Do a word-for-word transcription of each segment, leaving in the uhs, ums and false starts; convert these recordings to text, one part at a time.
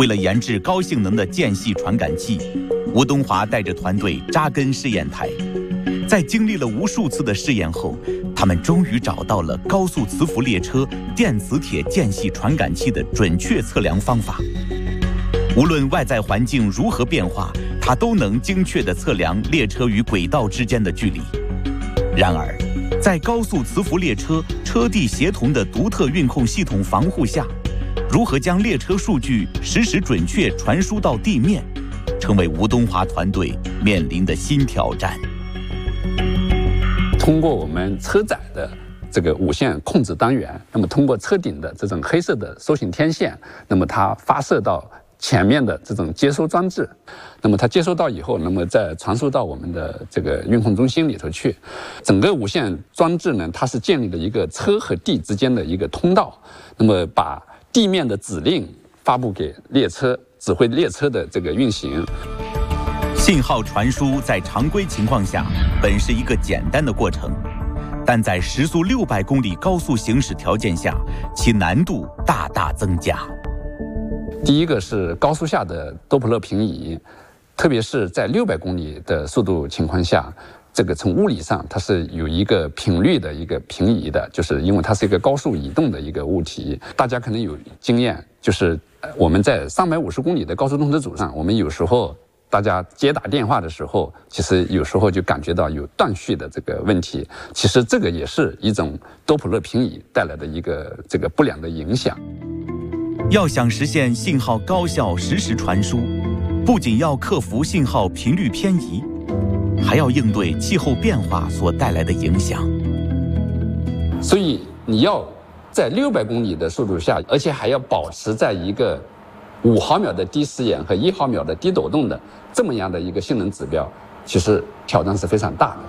为了研制高性能的间隙传感器，吴东华带着团队扎根试验台。在经历了无数次的试验后，他们终于找到了高速磁浮列车电磁铁间隙传感器的准确测量方法。无论外在环境如何变化，它都能精确地测量列车与轨道之间的距离。然而，在高速磁浮列车车地协同的独特运控系统防护下，如何将列车数据实时准确传输到地面，成为吴东华团队面临的新挑战。 通过我们车载的这个无线控制单元，那么通过车顶的这种黑色的收信天线，那么它发射到前面的这种接收装置，那么它接收到以后，那么再传输到我们的这个运控中心里头去。整个无线装置呢，它是建立了一个车和地之间的一个通道，那么把地面的指令发布给列车，指挥列车的这个运行。 信号传输在常规情况下本是一个简单的过程，但在时速六百公里高速行驶条件下，其难度大大增加。 第一个是高速下的多普勒平移，特别是在六百公里的速度情况下，这个从物理上它是有一个频率的一个平移的，就是因为它是一个高速移动的一个物体。大家可能有经验，就是我们在三百五十公里的高速通车组上，我们有时候大家接打电话的时候，其实有时候就感觉到有断续的这个问题。其实这个也是一种多普勒平移带来的一个这个不良的影响。 要想实现信号高效实时传输，不仅要克服信号频率偏移，还要应对气候变化所带来的影响。 所以你要在六百公里的速度下，而且还要保持在一个五毫秒的低时延和一毫秒的低抖动的这么样的一个性能指标，其实挑战是非常大的。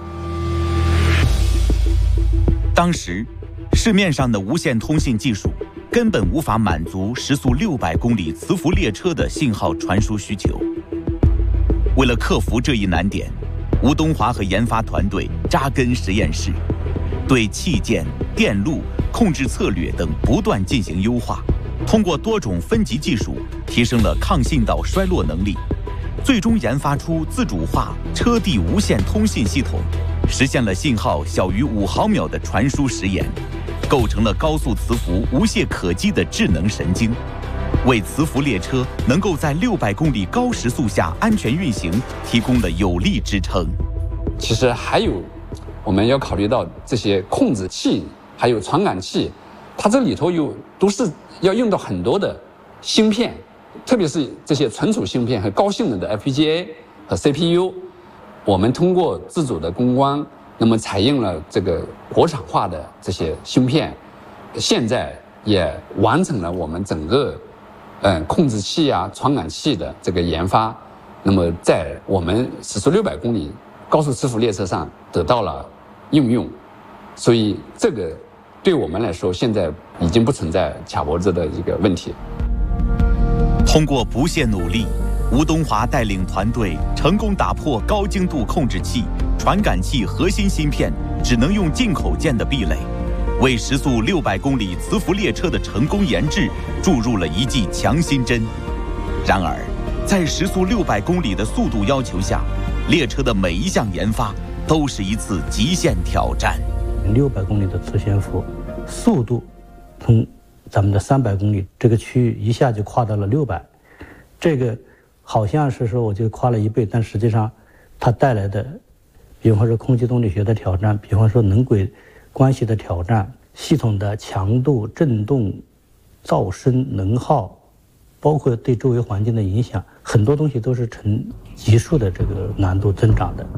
当时，市面上的无线通信技术根本无法满足时速六百公里磁浮列车的信号传输需求。为了克服这一难点，吴东华和研发团队扎根实验室，对器件、电路、控制策略等不断进行优化，通过多种分级技术提升了抗信道衰落能力，最终研发出自主化车地无线通信系统，实现了信号小于五毫秒的传输时延，构成了高速磁浮无懈可击的智能神经，为磁浮列车能够在六百公里高时速下安全运行提供了有力支撑。 其实还有，我们要考虑到这些控制器还有传感器，它这里头有都是要用到很多的芯片，特别是这些存储芯片和高性能的 F P G A 和 C P U。我们通过自主的攻关，那么采用了这个国产化的这些芯片，现在也完成了我们整个嗯控制器啊、传感器的这个研发，那么在我们时速六百公里高速磁浮列车上得到了应用，所以这个对我们来说现在已经不存在卡脖子的一个问题。 通过不懈努力，吴东华带领团队成功打破高精度控制器、传感器核心芯片只能用进口件的壁垒，为时速六百公里磁浮列车的成功研制注入了一剂强心针。然而，在时速六百公里的速度要求下，列车的每一项研发都是一次极限挑战。 六百公里的磁悬浮，速度从咱们的三百公里这个区域一下就跨到了六百，这个好像是说我就跨了一倍，但实际上它带来的，比方说空气动力学的挑战，比方说能轨关系的挑战，系统的强度、振动、噪声、能耗，包括对周围环境的影响，很多东西都是呈急速的这个难度增长的。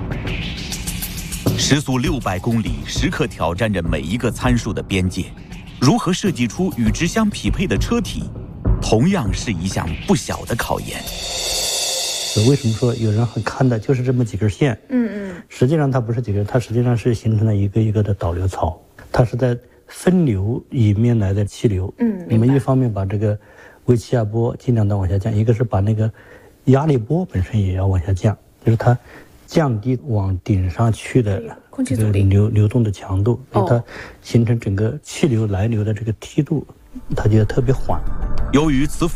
时速六百公里，时刻挑战着每一个参数的边界，如何设计出与之相匹配的车体，同样是一项不小的考验。 为什么说有人很看的就是这么几根线？嗯嗯，实际上它不是几根，它实际上是形成了一个一个的导流槽，它是在分流里面来的气流。嗯，我们一方面把这个微气压波尽量的往下降，一个是把那个压力波本身也要往下降，就是它降低往顶上去的这个流流动的强度，让它形成整个气流来流的这个梯度，它就特别缓。 由于磁浮